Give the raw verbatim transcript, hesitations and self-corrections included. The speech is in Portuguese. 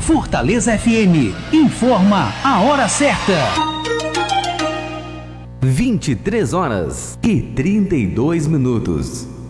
Fortaleza F M informa a hora certa. vinte e três horas e trinta e dois minutos.